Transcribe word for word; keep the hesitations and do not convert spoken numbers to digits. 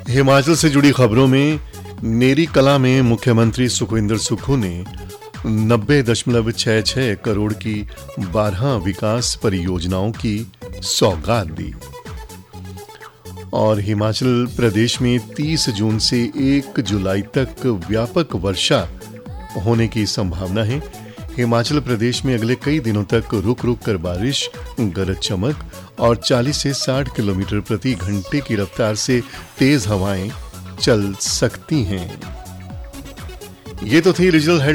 हिमाचल से जुड़ी खबरों में नेरी कला में मुख्यमंत्री सुखविंदर सुक्खू ने नब्बे दशमलव छह छह करोड़ की बारह विकास परियोजनाओं की सौगात दी और हिमाचल प्रदेश में तीस जून से एक जुलाई तक व्यापक वर्षा होने की संभावना है। हिमाचल प्रदेश में अगले कई दिनों तक रुक रुक कर बारिश, गरज चमक और चालीस से साठ किलोमीटर प्रति घंटे की रफ्तार से तेज हवाएं चल सकती हैं। ये तो थी रीजनल हेड